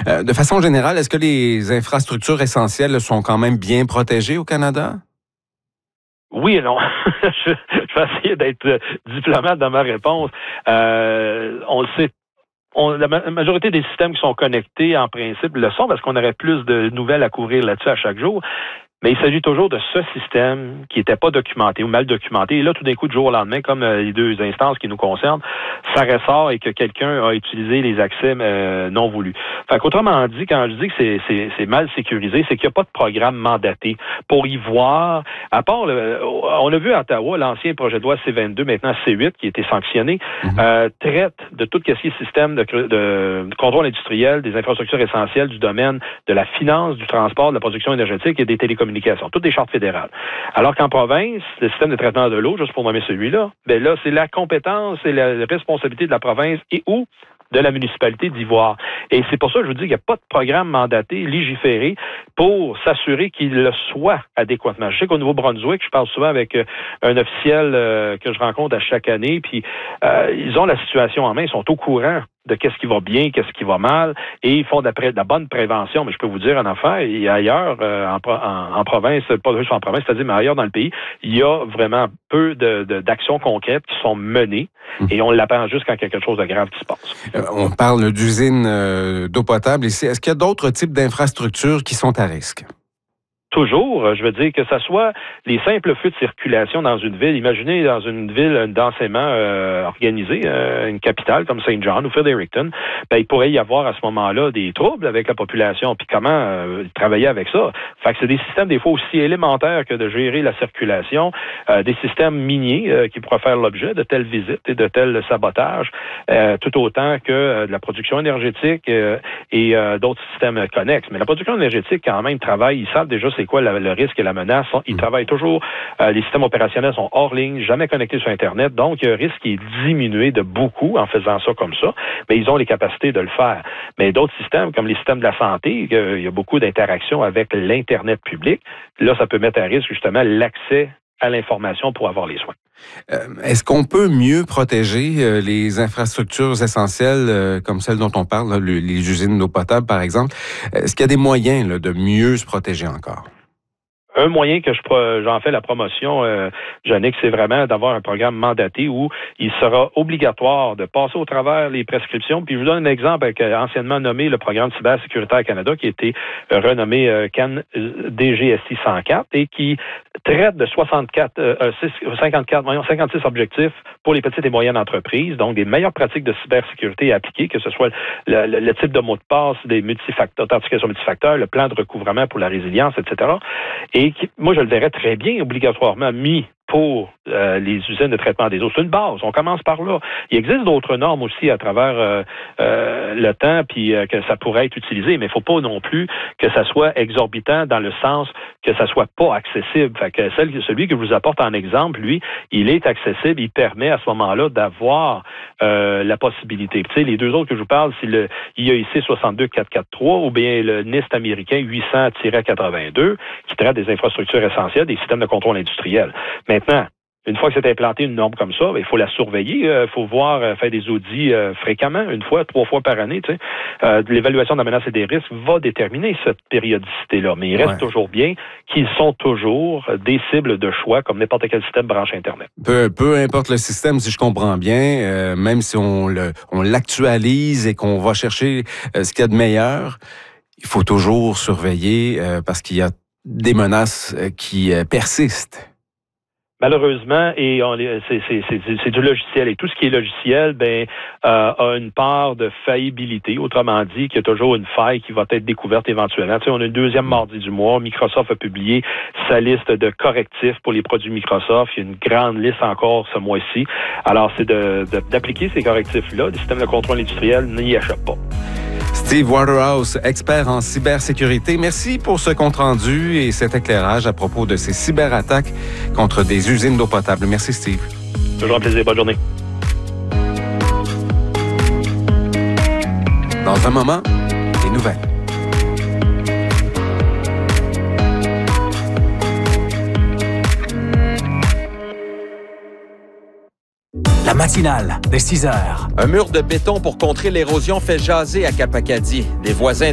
De façon générale, est-ce que les infrastructures essentielles sont quand même bien protégées au Canada? Oui et non. Je vais essayer d'être diplomate dans ma réponse. On le sait. La majorité des systèmes qui sont connectés, en principe, le sont parce qu'on aurait plus de nouvelles à couvrir là-dessus à chaque jour. Mais il s'agit toujours de ce système qui n'était pas documenté ou mal documenté. Et là, tout d'un coup, du jour au lendemain, comme les deux instances qui nous concernent, ça ressort et que quelqu'un a utilisé les accès non voulus. Fait qu'autrement dit, quand je dis que c'est mal sécurisé, c'est qu'il n'y a pas de programme mandaté pour y voir, à part, on a vu à Ottawa, l'ancien projet de loi C-22, maintenant C-8, qui a été sanctionné, traite de tout ce qui est système de contrôle industriel, des infrastructures essentielles du domaine de la finance, du transport, de la production énergétique et des télécommunications. Toutes des chartes fédérales. Alors qu'en province, le système de traitement de l'eau, juste pour nommer celui-là, ben là, c'est la compétence et la responsabilité de la province et ou de la municipalité d'y voir. Et c'est pour ça que je vous dis qu'il n'y a pas de programme mandaté, légiféré, pour s'assurer qu'il le soit adéquatement. Je sais qu'au Nouveau-Brunswick, je parle souvent avec un officiel que je rencontre à chaque année, puis ils ont la situation en main, ils sont au courant de qu'est-ce qui va bien, qu'est-ce qui va mal, et ils font de la bonne prévention. Mais je peux vous dire en affaires, et ailleurs, en province, pas juste en province, c'est-à-dire mais ailleurs dans le pays, il y a vraiment peu d'actions concrètes qui sont menées, et on l'attend juste quand quelque chose de grave qui se passe. On parle d'usines d'eau potable ici. Est-ce qu'il y a d'autres types d'infrastructures qui sont à risque? Toujours, je veux dire que ce soit les simples flux de circulation dans une ville. Imaginez dans une ville densément organisée, une capitale comme Saint John ou Fredericton, ben, il pourrait y avoir à ce moment-là des troubles avec la population. Puis comment travailler avec ça? Fait que c'est des systèmes des fois aussi élémentaires que de gérer la circulation, des systèmes miniers qui pourraient faire l'objet de telles visites et de tels sabotages, tout autant que de la production énergétique et d'autres systèmes connexes. Mais la production énergétique, quand même, travaille, ils savent déjà c'est quoi le risque et la menace. Ils travaillent toujours, les systèmes opérationnels sont hors ligne, jamais connectés sur Internet, donc il y a un risque qui est diminué de beaucoup en faisant ça comme ça, mais ils ont les capacités de le faire. Mais d'autres systèmes, comme les systèmes de la santé, il y a beaucoup d'interactions avec l'Internet public. Là, ça peut mettre à risque justement l'accès à l'information pour avoir les soins. Est-ce qu'on peut mieux protéger les infrastructures essentielles comme celles dont on parle, là, les usines d'eau potable, par exemple? Est-ce qu'il y a des moyens là, de mieux se protéger encore? Un moyen que j'en fais la promotion, Jannick, c'est vraiment d'avoir un programme mandaté où il sera obligatoire de passer au travers les prescriptions. Puis je vous donne un exemple avec anciennement nommé le programme cybersécuritaire Canada, qui a été renommé CAN DGSI 104 et qui traite de 56 objectifs pour les petites et moyennes entreprises, donc des meilleures pratiques de cybersécurité appliquées, que ce soit le type de mot de passe, des authentifications multifacteurs, le plan de recouvrement pour la résilience, etc. Et moi, je le verrais très bien obligatoirement mis pour les usines de traitement des eaux. C'est une base. On commence par là. Il existe d'autres normes aussi à travers le temps, puis que ça pourrait être utilisé, mais il ne faut pas non plus que ça soit exorbitant dans le sens que ça soit pas accessible. Fait que celui que je vous apporte en exemple, lui, il est accessible, il permet à ce moment-là d'avoir la possibilité. Tu sais, les deux autres que je vous parle, c'est le IAIC 62443 ou bien le NIST américain 800-82 qui traite des infrastructures essentielles, des systèmes de contrôle industriel. Maintenant, une fois que c'est implanté une norme comme ça, il faut la surveiller, il faut voir, faire des audits fréquemment, 1 fois, 3 fois par année. Tu sais. L'évaluation de la menace et des risques va déterminer cette périodicité-là, mais il reste toujours bien qu'ils sont toujours des cibles de choix comme n'importe quel système branche Internet. Peu importe le système, si je comprends bien, même si on l'actualise et qu'on va chercher ce qu'il y a de meilleur, il faut toujours surveiller parce qu'il y a des menaces qui persistent. Malheureusement, et c'est du logiciel. Et tout ce qui est logiciel, a une part de faillibilité. Autrement dit, qu'il y a toujours une faille qui va être découverte éventuellement. Tu sais, on a le 2e mardi du mois. Microsoft a publié sa liste de correctifs pour les produits Microsoft. Il y a une grande liste encore ce mois-ci. Alors, c'est d'appliquer ces correctifs-là. Les systèmes de contrôle industriel n'y échappent pas. Steve Waterhouse, expert en cybersécurité, merci pour ce compte-rendu et cet éclairage à propos de ces cyberattaques contre des usines d'eau potable. Merci, Steve. Toujours un plaisir. Bonne journée. Dans un moment, les nouvelles. La matinale de 6 heures. Un mur de béton pour contrer l'érosion fait jaser à Cap Acadie. Les voisins